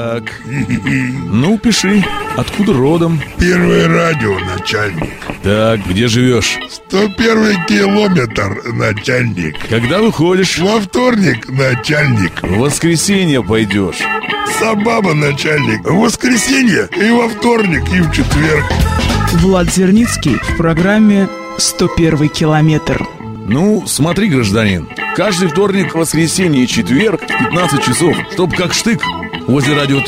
Так. Ну, пиши. Откуда родом? Первое радио, начальник. Так, где живешь? 101 километр, начальник. Когда выходишь? Во вторник, начальник. В воскресенье пойдешь. Сабаба, начальник. В воскресенье и во вторник, и в четверг. Влад Зерницкий в программе «101 километр». Ну, смотри, гражданин, каждый вторник, воскресенье и четверг в 15 часов, чтоб как штык возле радио